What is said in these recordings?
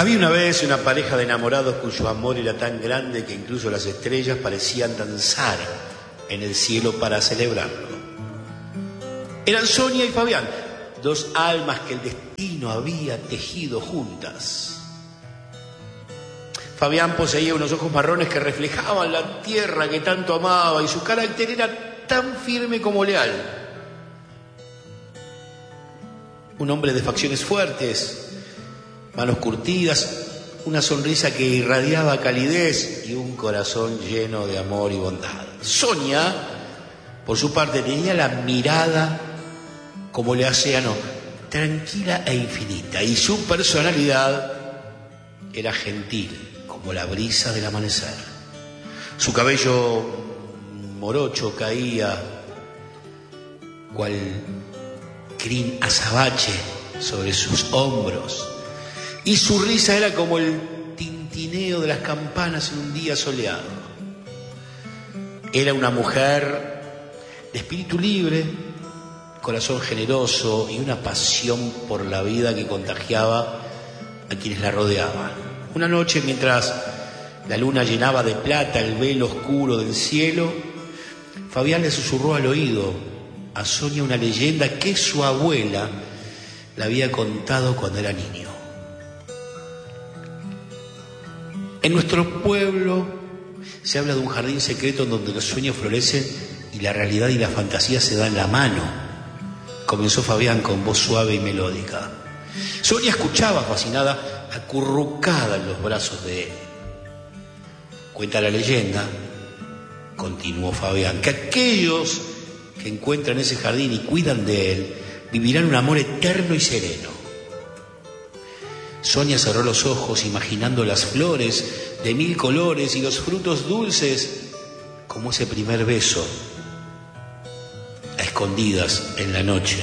Había una vez una pareja de enamorados cuyo amor era tan grande que incluso las estrellas parecían danzar en el cielo para celebrarlo. Eran Sonia y Fabián, dos almas que el destino había tejido juntas. Fabián poseía unos ojos marrones que reflejaban la tierra que tanto amaba y su carácter era tan firme como leal. Un hombre de facciones fuertes, manos curtidas, una sonrisa que irradiaba calidez y un corazón lleno de amor y bondad. Sonia, por su parte, tenía la mirada como el océano, tranquila e infinita, y su personalidad era gentil como la brisa del amanecer. Su cabello morocho caía cual crin azabache sobre sus hombros, y su risa era como el tintineo de las campanas en un día soleado. Era una mujer de espíritu libre, corazón generoso y una pasión por la vida que contagiaba a quienes la rodeaban. Una noche, mientras la luna llenaba de plata el velo oscuro del cielo, Fabián le susurró al oído a Sonia una leyenda que su abuela le había contado cuando era niño. En nuestro pueblo se habla de un jardín secreto en donde los sueños florecen y la realidad y la fantasía se dan la mano. Comenzó Fabián con voz suave y melódica. Sonia escuchaba fascinada, acurrucada en los brazos de él. Cuenta la leyenda, continuó Fabián, que aquellos que encuentran ese jardín y cuidan de él vivirán un amor eterno y sereno. Sonia cerró los ojos imaginando las flores de 1000 colores y los frutos dulces como ese primer beso a escondidas en la noche.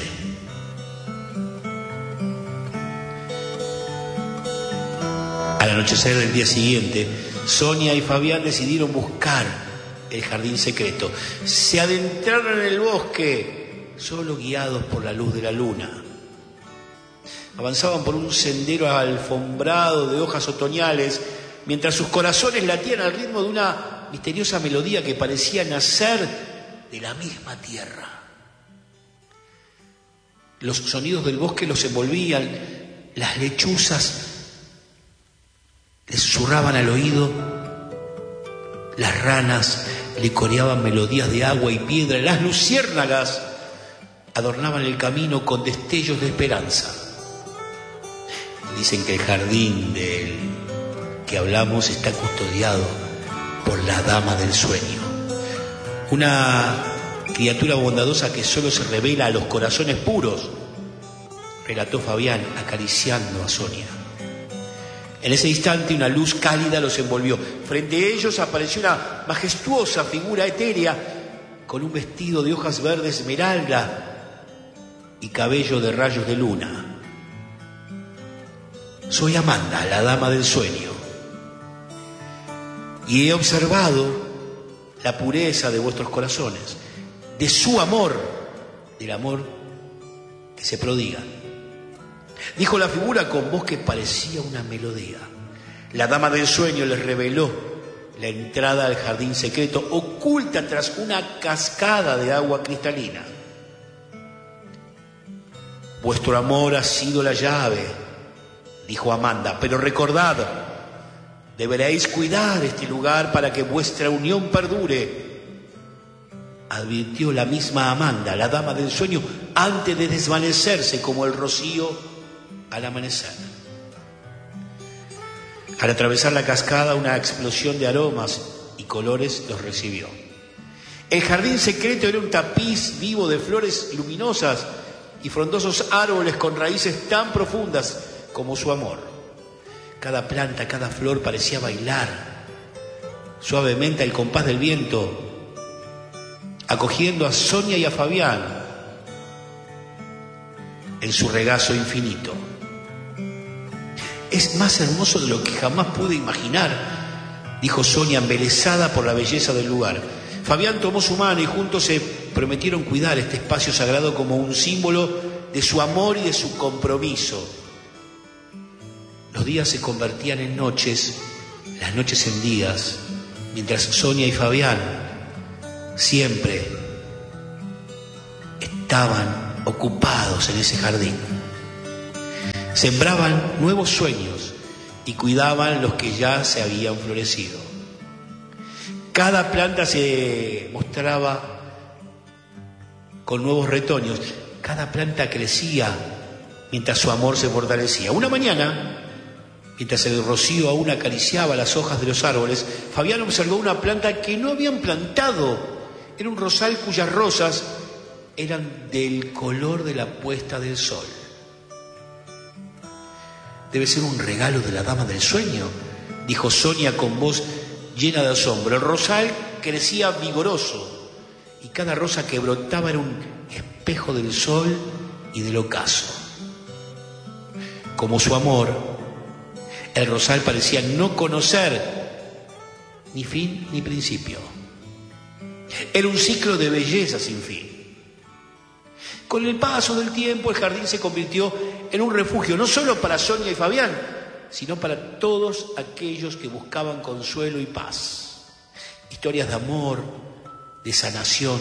Al anochecer del día siguiente, Sonia y Fabián decidieron buscar el jardín secreto. Se adentraron en el bosque, solo guiados por la luz de la luna. Avanzaban por un sendero alfombrado de hojas otoñales, mientras sus corazones latían al ritmo de una misteriosa melodía que parecía nacer de la misma tierra. Los sonidos del bosque los envolvían, las lechuzas les susurraban al oído, las ranas le coreaban melodías de agua y piedra, las luciérnagas adornaban el camino con destellos de esperanza. Dicen que el jardín del que hablamos está custodiado por la dama del sueño, una criatura bondadosa que solo se revela a los corazones puros, relató Fabián acariciando a Sonia. En ese instante una luz cálida los envolvió. Frente a ellos apareció una majestuosa figura etérea con un vestido de hojas verdes esmeralda y cabello de rayos de luna. Soy Amanda, la dama del sueño, y he observado la pureza de vuestros corazones, de su amor, del amor que se prodiga. Dijo la figura con voz que parecía una melodía. La dama del sueño les reveló la entrada al jardín secreto, oculta tras una cascada de agua cristalina. Vuestro amor ha sido la llave, dijo Amanda, pero recordad, deberéis cuidar este lugar para que vuestra unión perdure. Advirtió la misma Amanda, la dama del sueño, antes de desvanecerse como el rocío al amanecer. Al atravesar la cascada, una explosión de aromas y colores los recibió. El jardín secreto era un tapiz vivo de flores luminosas y frondosos árboles con raíces tan profundas como su amor. Cada planta, cada flor parecía bailar suavemente al compás del viento, acogiendo a Sonia y a Fabián en su regazo infinito. Es más hermoso de lo que jamás pude imaginar, dijo Sonia, embelesada por la belleza del lugar. Fabián tomó su mano y juntos se prometieron cuidar este espacio sagrado como un símbolo de su amor y de su compromiso. Los días se convertían en noches, las noches en días, mientras Sonia y Fabián siempre estaban ocupados en ese jardín. Sembraban nuevos sueños y cuidaban los que ya se habían florecido. Cada planta se mostraba con nuevos retoños. Cada planta crecía mientras su amor se fortalecía. Una mañana, mientras el rocío aún acariciaba las hojas de los árboles, Fabián observó una planta que no habían plantado. Era un rosal cuyas rosas eran del color de la puesta del sol. Debe ser un regalo de la dama del sueño, dijo Sonia con voz llena de asombro. El rosal crecía vigoroso y cada rosa que brotaba era un espejo del sol y del ocaso. Como su amor, el rosal parecía no conocer ni fin ni principio. Era un ciclo de belleza sin fin. Con el paso del tiempo, el jardín se convirtió en un refugio, no solo para Sonia y Fabián, sino para todos aquellos que buscaban consuelo y paz. Historias de amor, de sanación,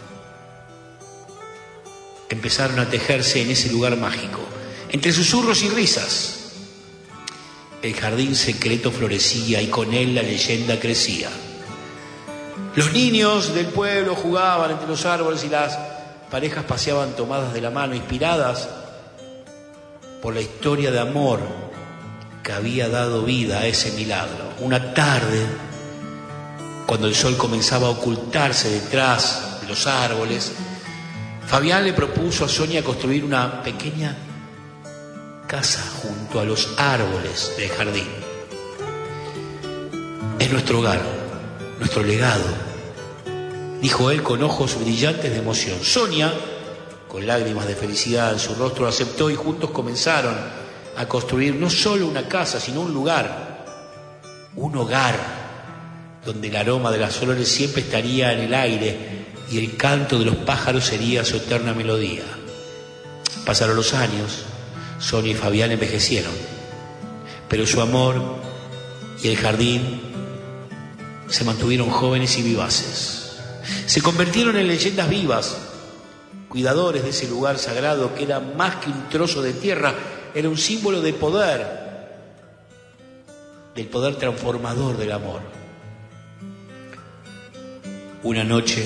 empezaron a tejerse en ese lugar mágico. Entre susurros y risas, el jardín secreto florecía y con él la leyenda crecía. Los niños del pueblo jugaban entre los árboles y las parejas paseaban tomadas de la mano, inspiradas por la historia de amor que había dado vida a ese milagro. Una tarde, cuando el sol comenzaba a ocultarse detrás de los árboles, Fabián le propuso a Sonia construir una pequeña casa junto a los árboles del jardín. Es nuestro hogar, nuestro legado, dijo él con ojos brillantes de emoción. Sonia, con lágrimas de felicidad en su rostro, aceptó y juntos comenzaron a construir no solo una casa, sino un lugar, un hogar, donde el aroma de las flores siempre estaría en el aire y el canto de los pájaros sería su eterna melodía. Pasaron los años, Sonia y Fabián envejecieron, pero su amor y el jardín se mantuvieron jóvenes y vivaces. Se convirtieron en leyendas vivas, cuidadores de ese lugar sagrado que era más que un trozo de tierra, era un símbolo de poder, del poder transformador del amor. Una noche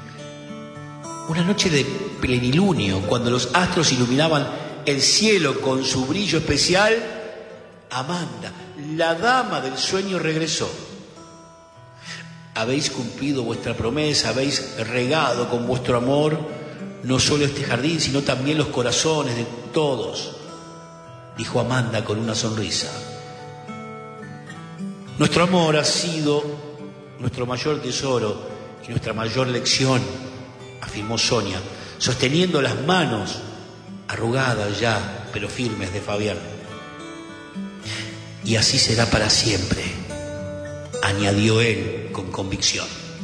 de plenilunio, cuando los astros iluminaban el cielo con su brillo especial, Amanda, la dama del sueño, regresó. Habéis cumplido vuestra promesa, habéis regado con vuestro amor no solo este jardín, sino también los corazones de todos, dijo Amanda con una sonrisa. Nuestro amor ha sido nuestro mayor tesoro y nuestra mayor lección, afirmó Sonia, sosteniendo las manos arrugadas ya, pero firmes, de Fabián. Y así será para siempre, añadió él con convicción.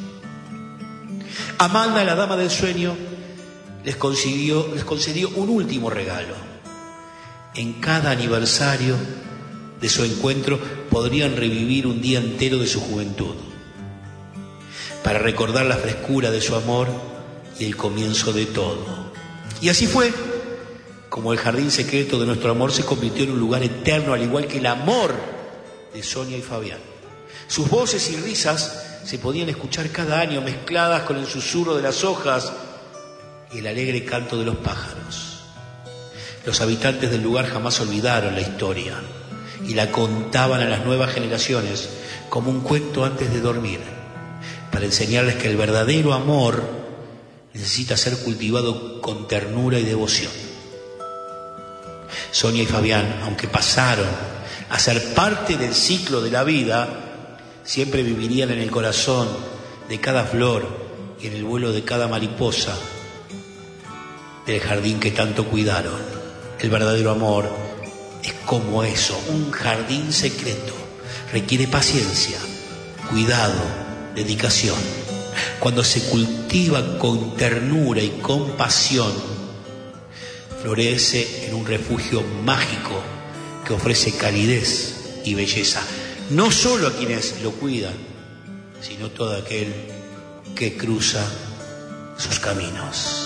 Amanda, la dama del sueño, les concedió un último regalo. En cada aniversario de su encuentro podrían revivir un día entero de su juventud, para recordar la frescura de su amor y el comienzo de todo. Y así fue como el jardín secreto de nuestro amor se convirtió en un lugar eterno, al igual que el amor de Sonia y Fabián. Sus voces y risas se podían escuchar cada año, mezcladas con el susurro de las hojas y el alegre canto de los pájaros. Los habitantes del lugar jamás olvidaron la historia y la contaban a las nuevas generaciones como un cuento antes de dormir, para enseñarles que el verdadero amor necesita ser cultivado con ternura y devoción. Sonia y Fabián, aunque pasaron a ser parte del ciclo de la vida, siempre vivirían en el corazón de cada flor y en el vuelo de cada mariposa del jardín que tanto cuidaron. El verdadero amor es como eso, un jardín secreto. Requiere paciencia, cuidado, dedicación. Cuando se cultiva con ternura y compasión, florece en un refugio mágico que ofrece calidez y belleza, no solo a quienes lo cuidan, sino todo aquel que cruza sus caminos.